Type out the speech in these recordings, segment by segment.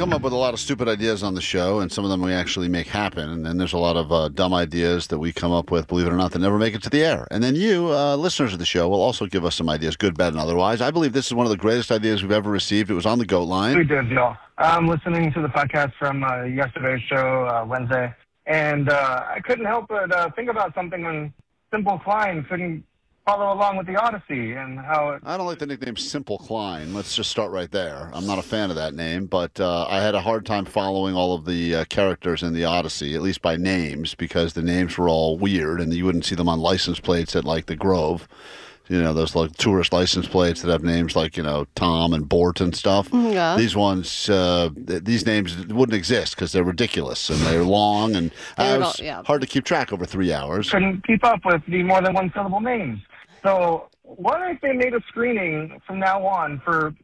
come up with a lot of stupid ideas on the show, and some of them we actually make happen. And then there's a lot of dumb ideas that we come up with, believe it or not, that never make it to the air. And then you, listeners of the show, will also give us some ideas, good, bad, and otherwise. I believe this is one of the greatest ideas we've ever received. It was on the GOAT line. We did, y'all. I'm listening to the podcast from yesterday's show, Wednesday, and I couldn't help but think about something when Simple Klein couldn't follow along with the Odyssey and how I don't like the nickname Simple Klein. Let's just start right there. I'm not a fan of that name, but I had a hard time following all of the characters in the Odyssey, at least by names, because the names were all weird, and you wouldn't see them on license plates at, like, the Grove. You know, those like tourist license plates that have names like, you know, Tom and Bort and stuff. Yeah. These ones, these names wouldn't exist because they're ridiculous and they're long and hard to keep track over 3 hours. couldn't keep up with the more than one syllable names. So what if they made a screening from now on for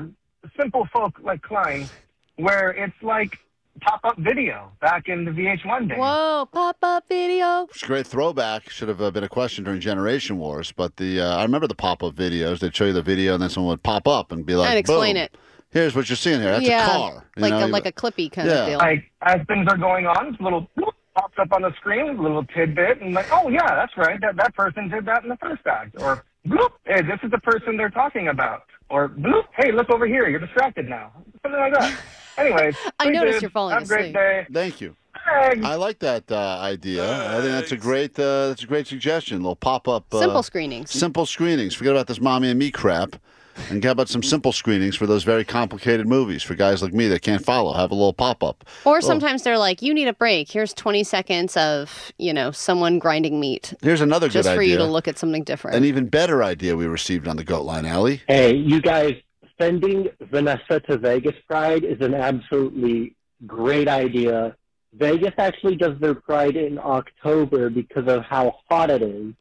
simple folk like Klein, where it's like pop-up video back in the VH1 days? Whoa, pop-up video. It's a great throwback. Should have been a question during Generation Wars, but I remember the pop-up videos. They'd show you the video, and then someone would pop up and be like, And explain boom, it. Here's what you're seeing here. That's a car. Like a clippy kind of deal. Like, as things are going on, a little bloop pops up on the screen, a little tidbit, and like, oh, yeah, that's right. That person did that in the first act. Or, bloop, hey, this is the person they're talking about. Or, bloop, hey, look over here. You're distracted now. Something like that. Anyways. I noticed you're falling Have a great asleep. day. Thank you. Thanks. I like that idea. I think that's a great suggestion. A little pop-up. Simple screenings. Simple screenings. Forget about this mommy and me crap. And how about some simple screenings for those very complicated movies for guys like me that can't follow? Have a little pop-up. Or sometimes they're like, you need a break. Here's 20 seconds of, someone grinding meat. Here's another good idea. Just for you to look at something different. An even better idea we received on the GOAT line, Allie. Hey, you guys, sending Vanessa to Vegas Pride is an absolutely great idea. Vegas actually does their Pride in October because of how hot it is.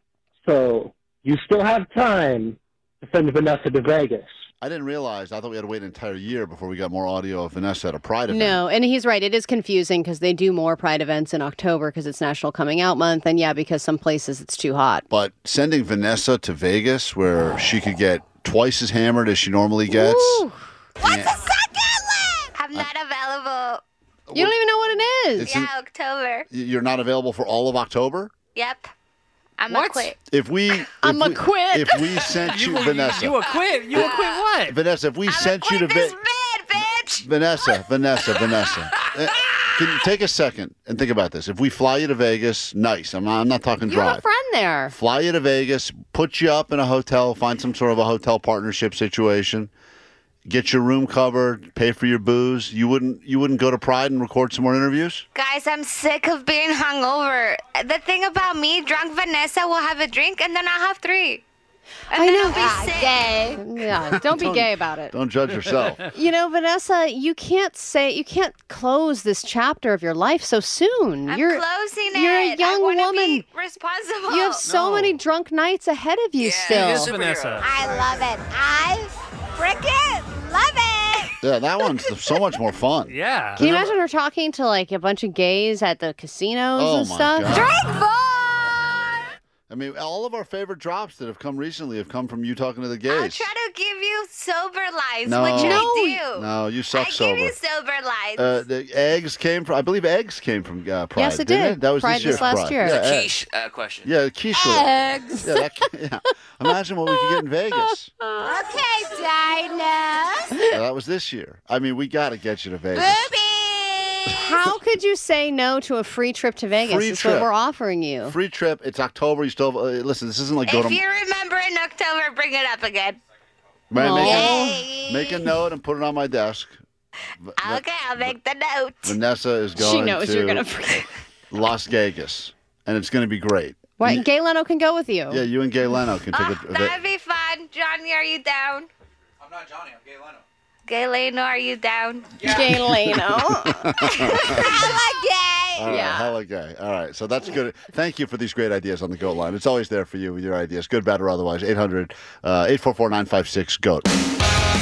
So you still have time to send Vanessa to Vegas. I didn't realize. I thought we had to wait an entire year before we got more audio of Vanessa at a Pride event. No, and he's right. It is confusing because they do more Pride events in October because it's National Coming Out Month. And yeah, because some places it's too hot. But sending Vanessa to Vegas where she could get twice as hammered as she normally gets. Woo! What's the second one? I'm not available. You don't even know what it is. Yeah, October. You're not available for all of October? Yep. I'm a quit. If we sent you Vanessa. You a quit? You a quit what? Vanessa, if we sent you to this bed, bitch. Vanessa. Can you take a second and think about this? If we fly you to Vegas, nice. I'm not talking You drive. have a friend there. Fly you to Vegas, put you up in a hotel, find some sort of a hotel partnership situation, get your room covered, pay for your booze. You wouldn't go to Pride and record some more interviews? Guys, I'm sick of being hungover. The thing about me, drunk Vanessa will have a drink and then I'll have 3. And I then know. I'll be sick. Gay. Yeah, don't be gay about it. Don't judge yourself. Vanessa, you can't close this chapter of your life so soon. I'm you're closing it. You're a young I wanna woman. Be responsible. You have so many drunk nights ahead of you still. It is Vanessa. I love it. I freaking love it. Yeah, that one's so much more fun. Yeah. Can you imagine her talking to like a bunch of gays at the casinos Oh, and my stuff? God. Drink more. I mean, all of our favorite drops that have come recently have come from you talking to the I'll gays. try to give you sober lines, No. which No. I do. No, you suck I sober. give you sober lines. The eggs came from, I believe eggs came from Pride. Yes, it didn't did. That was Pride this year's this last Pride. year. Yeah, Quiche question. Yeah, quiche. Eggs. Yeah, Imagine what we could get in Vegas. Okay, Dinah. Yeah, that was this year. I mean, we got to get you to Vegas. Boobies. How could you say no to a free trip to Vegas? Free That's trip. what we're offering you. Free trip. It's October. You still have, listen, this isn't like If you remember in October, bring it up again. Make a note and put it on my desk. Okay, I'll make the note. Vanessa is going She knows to you're going to forget. Las Vegas, and it's going to be great. What? Gay Leno can go with you. Yeah, you and Gay Leno can take That'd be fun. Johnny, are you down? I'm not Johnny. I'm Gay Leno. Gay Leno, are you down? Gay Leno. Hella gay. All right, Yeah. hella gay. All right, so that's good. Thank you for these great ideas on the GOAT line. It's always there for you with your ideas, good, bad, or otherwise. 800-844-956-GOAT.